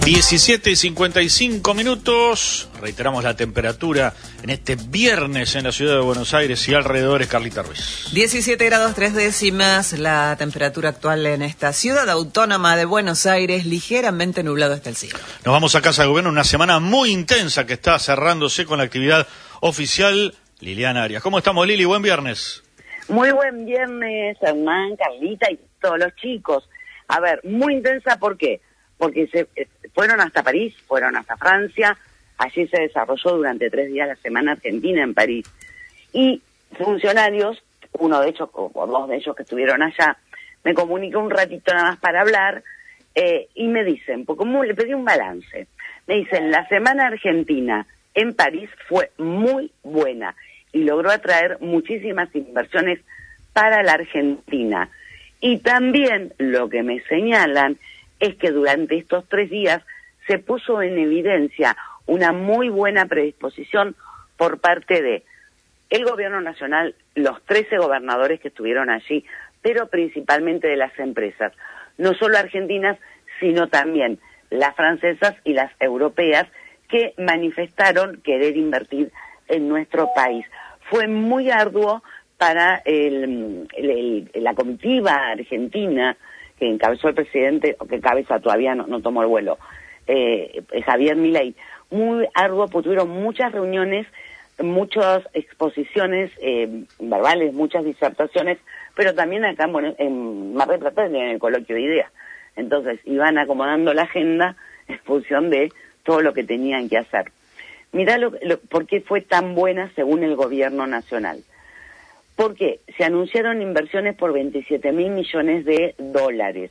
17:55. Reiteramos la temperatura en este viernes en la ciudad de Buenos Aires y alrededores. Carlita Ruiz. 17 grados 3 décimas la temperatura actual en esta ciudad autónoma de Buenos Aires, ligeramente nublado está el cielo. Nos vamos a Casa de Gobierno, una semana muy intensa que está cerrándose con la actividad oficial. Liliana Arias. ¿Cómo estamos, Lili? Buen viernes. Muy buen viernes, Hernán, Carlita y todos los chicos. A ver, muy intensa, ¿por qué? Porque fueron hasta París, fueron hasta Francia, allí se desarrolló durante 3 días la Semana Argentina en París. Y funcionarios, uno de ellos, o 2 de ellos que estuvieron allá, me comunicó un ratito nada más para hablar, y me dicen, porque como le pedí un balance, me dicen, la Semana Argentina en París fue muy buena y logró atraer muchísimas inversiones para la Argentina. Y también lo que me señalan es que durante estos 3 días se puso en evidencia una muy buena predisposición por parte de el gobierno nacional, los 13 gobernadores que estuvieron allí, pero principalmente de las empresas, no solo argentinas, sino también las francesas y las europeas, que manifestaron querer invertir en nuestro país. Fue muy arduo para la comitiva argentina que encabezó el presidente, o que encabeza todavía, no tomó el vuelo, Javier Milei. Muy arduo, porque tuvieron muchas reuniones, muchas exposiciones verbales, muchas disertaciones, pero también acá en Mar del Plata en el coloquio de ideas. Entonces iban acomodando la agenda en función de todo lo que tenían que hacer. Mirá por qué fue tan buena según el gobierno nacional. Porque se anunciaron inversiones por 27.000 millones de dólares.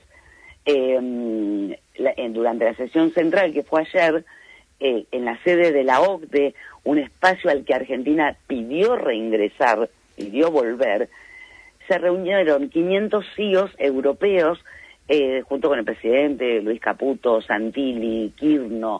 Durante la sesión central que fue ayer, en la sede de la OCDE, un espacio al que Argentina pidió reingresar, pidió volver, se reunieron 500 CEOs europeos, junto con el presidente Luis Caputo, Santilli, Kirchner,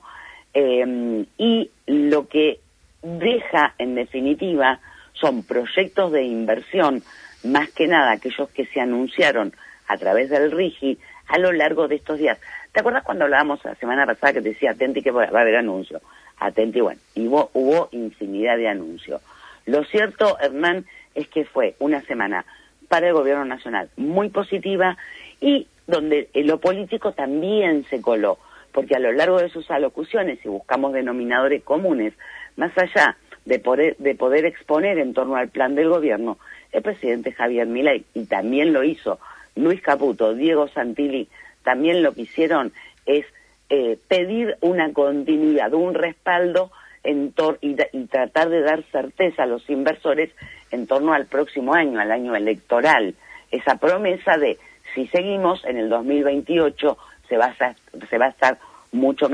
y lo que deja en definitiva son proyectos de inversión, más que nada aquellos que se anunciaron a través del RIGI a lo largo de estos días. ¿Te acuerdas cuando hablábamos la semana pasada que te decía atenti que va a haber anuncio? Atenti, bueno, y hubo infinidad de anuncios. Lo cierto, Hernán, es que fue una semana para el gobierno nacional muy positiva y donde lo político también se coló, porque a lo largo de sus alocuciones, si buscamos denominadores comunes, más allá de poder exponer en torno al plan del gobierno, el presidente Javier Milei, y también lo hizo Luis Caputo, Diego Santilli, también lo que hicieron es pedir una continuidad, un respaldo y tratar de dar certeza a los inversores en torno al próximo año, al año electoral. Esa promesa de, si seguimos, en el 2028 se va a estar mucho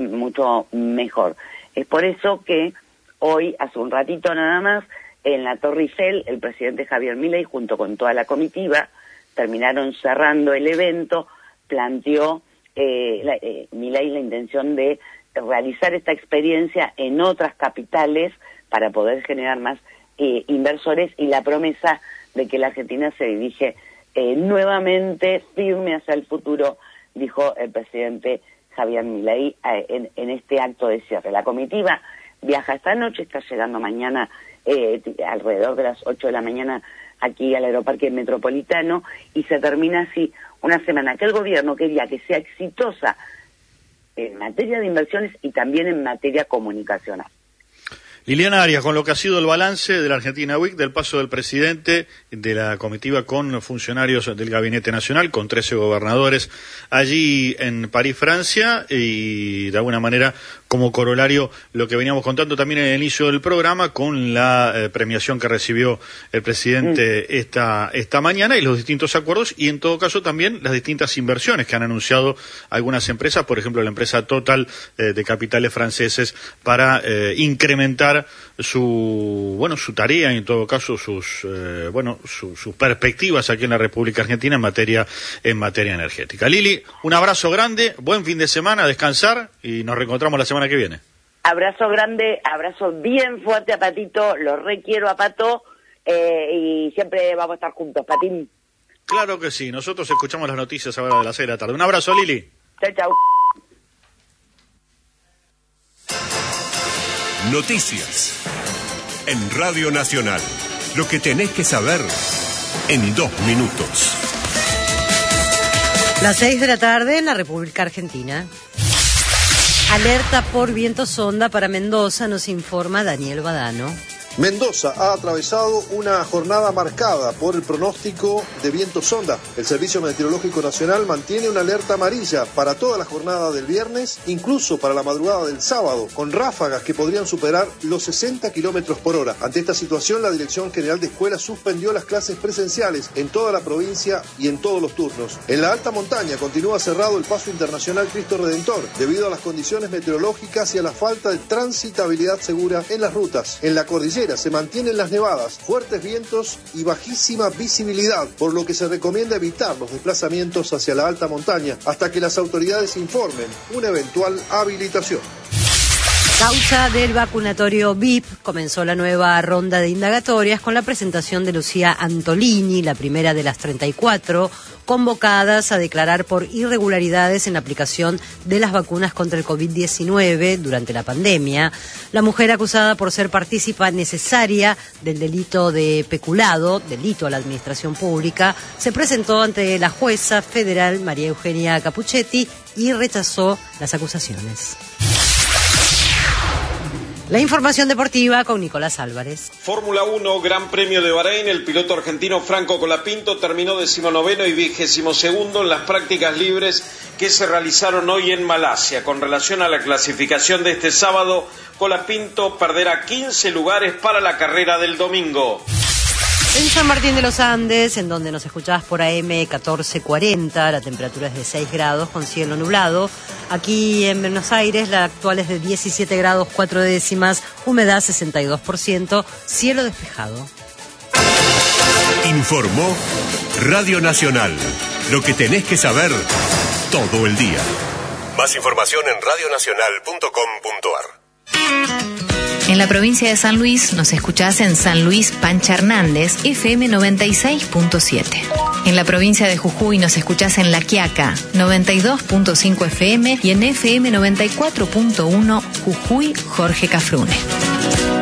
mejor. Es por eso que hoy, hace un ratito nada más, en la Torre Eiffel, el presidente Javier Milei, junto con toda la comitiva, terminaron cerrando el evento, planteó Milei la intención de realizar esta experiencia en otras capitales para poder generar más inversores, y la promesa de que la Argentina se dirige nuevamente firme hacia el futuro, dijo el presidente Javier Milei en este acto de cierre. La comitiva viaja esta noche, está llegando mañana alrededor de las 8 de la mañana aquí al Aeroparque Metropolitano, y se termina así una semana que el gobierno quería que sea exitosa en materia de inversiones y también en materia comunicacional. Liliana Arias, con lo que ha sido el balance de la Argentina Week, del paso del presidente, de la comitiva con funcionarios del Gabinete Nacional, con 13 gobernadores allí en París, Francia, y de alguna manera como corolario lo que veníamos contando también en el inicio del programa, con la premiación que recibió el presidente esta mañana, y los distintos acuerdos, y en todo caso también las distintas inversiones que han anunciado algunas empresas, por ejemplo la empresa Total de capitales franceses, para incrementar su tarea y en todo caso sus perspectivas aquí en la República Argentina en materia energética. Lili, un abrazo grande, buen fin de semana, descansar, y nos reencontramos la semana que viene. Abrazo grande, abrazo bien fuerte a Patito, lo requiero a Pato, y siempre vamos a estar juntos, Patín. Claro que sí, nosotros escuchamos las noticias ahora de las 6 de la tarde. Un abrazo, Lili. Chau, chau. Noticias. En Radio Nacional. Lo que tenés que saber en 2 minutos. Las 6 de la tarde en la República Argentina. Alerta por viento sonda para Mendoza, nos informa Daniel Badano. Mendoza ha atravesado una jornada marcada por el pronóstico de viento sonda. El Servicio Meteorológico Nacional mantiene una alerta amarilla para toda la jornada del viernes, incluso para la madrugada del sábado, con ráfagas que podrían superar los 60 kilómetros por hora. Ante esta situación, la Dirección General de Escuelas suspendió las clases presenciales en toda la provincia y en todos los turnos. En la alta montaña continúa cerrado el paso internacional Cristo Redentor, debido a las condiciones meteorológicas y a la falta de transitabilidad segura en las rutas. En la cordillera se mantienen las nevadas, fuertes vientos y bajísima visibilidad, por lo que se recomienda evitar los desplazamientos hacia la alta montaña hasta que las autoridades informen una eventual habilitación. Causa del vacunatorio VIP, comenzó la nueva ronda de indagatorias con la presentación de Lucía Antolini, la primera de las 34 convocadas a declarar por irregularidades en la aplicación de las vacunas contra el COVID-19 durante la pandemia. La mujer acusada por ser partícipa necesaria del delito de peculado, delito a la administración pública, se presentó ante la jueza federal María Eugenia Capuchetti y rechazó las acusaciones. La información deportiva con Nicolás Álvarez. Fórmula 1, Gran Premio de Bahrein. El piloto argentino Franco Colapinto terminó 19º y 22º en las prácticas libres que se realizaron hoy en Malasia. Con relación a la clasificación de este sábado, Colapinto perderá 15 lugares para la carrera del domingo. En San Martín de los Andes, en donde nos escuchabas por AM 1440, la temperatura es de 6 grados con cielo nublado. Aquí en Buenos Aires la actual es de 17 grados 4 décimas, humedad 62%, cielo despejado. Informó Radio Nacional. Lo que tenés que saber todo el día. Más información en radionacional.com.ar. En la provincia de San Luis nos escuchás en San Luis Pancha Hernández, FM 96.7. En la provincia de Jujuy nos escuchás en La Quiaca, 92.5 FM y en FM 94.1 Jujuy Jorge Cafrune.